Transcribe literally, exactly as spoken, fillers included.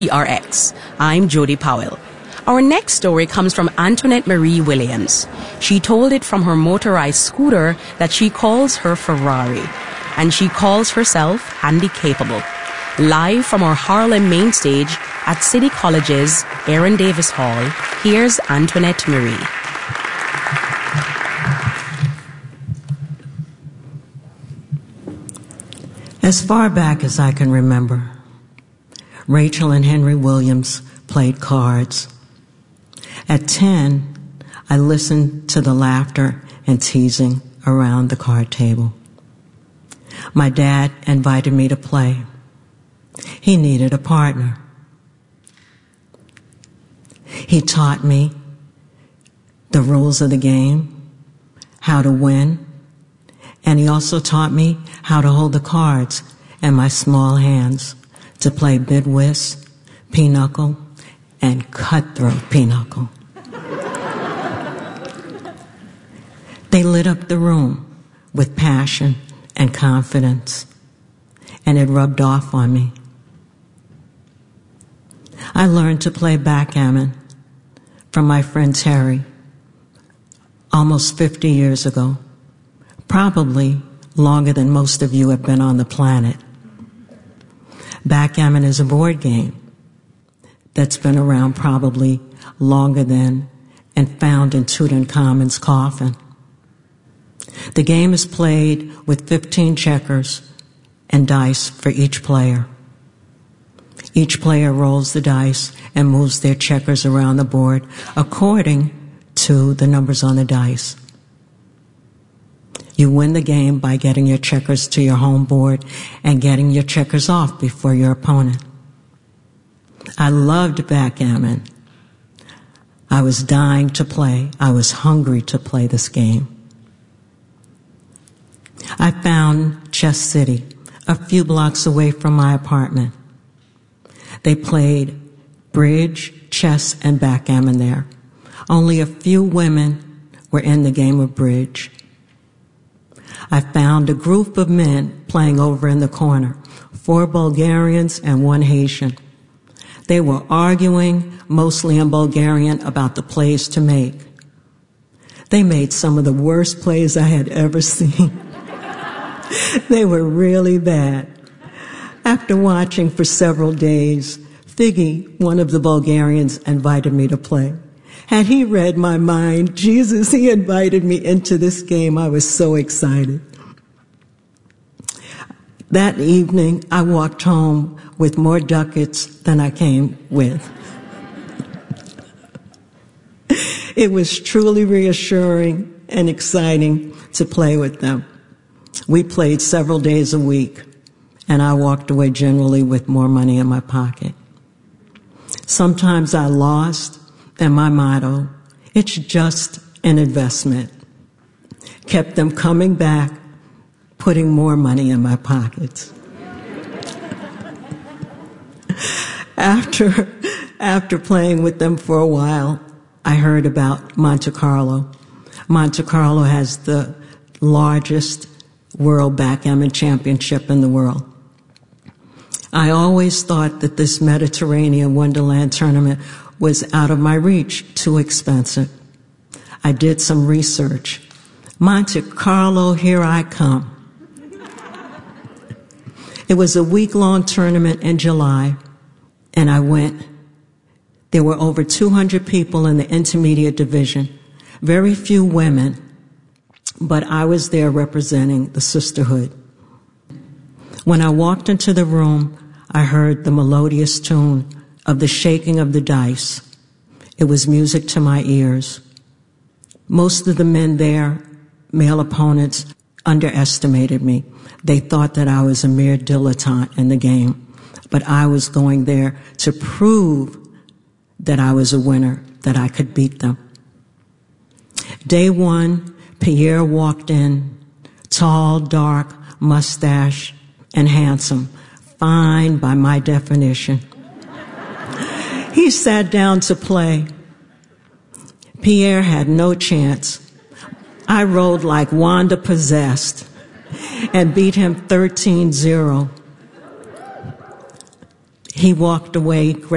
E R X. I'm Jody Powell. Our next story comes from Antoinette Marie Williams. She told it from her motorized scooter that she calls her Ferrari, and she calls herself handy capable. Live from our Harlem main stage at City College's Aaron Davis Hall, here's Antoinette Marie. As far back as I can remember, Rachel and Henry Williams played cards. At ten, I listened to the laughter and teasing around the card table. My dad invited me to play. He needed a partner. He taught me the rules of the game, how to win, and he also taught me how to hold the cards in my small hands to play bid whist, pinochle, and cutthroat pinochle. They lit up the room with passion and confidence, and it rubbed off on me. I learned to play backgammon from my friend Terry almost fifty years ago, probably longer than most of you have been on the planet. Backgammon is a board game that's been around probably longer than and found in Tutankhamun's coffin. The game is played with fifteen checkers and dice for each player. Each player rolls the dice and moves their checkers around the board according to the numbers on the dice. You win the game by getting your checkers to your home board and getting your checkers off before your opponent. I loved backgammon. I was dying to play. I was hungry to play this game. I found Chess City, a few blocks away from my apartment. They played bridge, chess, and backgammon there. Only a few women were in the game of bridge. I found a group of men playing over in the corner, four Bulgarians and one Haitian. They were arguing, mostly in Bulgarian, about the plays to make. They made some of the worst plays I had ever seen. They were really bad. After watching for several days, Figgy, one of the Bulgarians, invited me to play. Had he read my mind, Jesus, he invited me into this game. I was so excited. That evening, I walked home with more ducats than I came with. It was truly reassuring and exciting to play with them. We played several days a week, and I walked away generally with more money in my pocket. Sometimes I lost, and my motto, it's just an investment, kept them coming back, putting more money in my pockets. After, after playing with them for a while, I heard about Monte Carlo. Monte Carlo has the largest World Backgammon Championship in the world. I always thought that this Mediterranean Wonderland tournament was out of my reach, too expensive. I did some research. Monte Carlo, here I come. It was a week-long tournament in July, and I went. There were over two hundred people in the intermediate division, very few women, but I was there representing the sisterhood. When I walked into the room, I heard the melodious tune of the shaking of the dice. It was music to my ears. Most of the men there, male opponents, underestimated me. They thought that I was a mere dilettante in the game, but I was going there to prove that I was a winner, that I could beat them. Day one, Pierre walked in, tall, dark, mustache, and handsome, fine by my definition. He sat down to play. Pierre had no chance. I rolled like Wanda possessed and beat him thirteen zero. He walked away